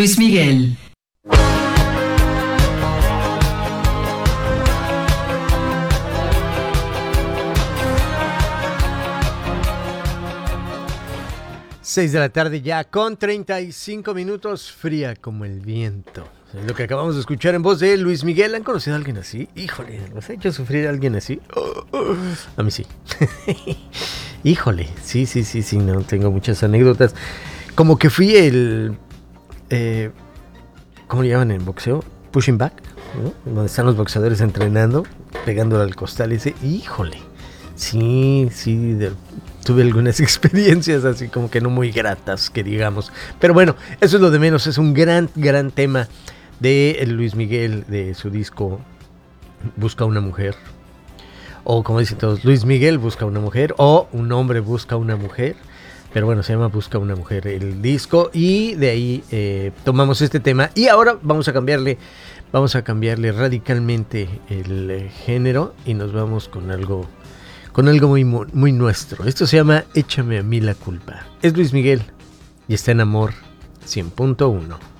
Luis Miguel. Seis de la tarde ya con 35 minutos, fría como el viento. Es lo que acabamos de escuchar en voz de Luis Miguel. ¿Han conocido a alguien así? Híjole, ¿los ha hecho sufrir a alguien así? A mí sí. Híjole, sí, no tengo muchas anécdotas. Como que fui el... ¿cómo le llaman en boxeo? Pushing back, ¿no? Donde están los boxeadores entrenando, pegándole al costal y dice, híjole. Sí, tuve algunas experiencias así como que no muy gratas, que digamos. Pero bueno, eso es lo de menos. Es un gran tema de Luis Miguel, de su disco Busca una mujer. O como dicen todos, Luis Miguel busca una mujer. O un hombre busca una mujer. Pero bueno, se llama Busca una mujer el disco. Y de ahí tomamos este tema. Y ahora vamos a cambiarle radicalmente el género. Y nos vamos con algo muy nuestro. Esto se llama Échame a mí la culpa. Es Luis Miguel y está en Amor 100.1.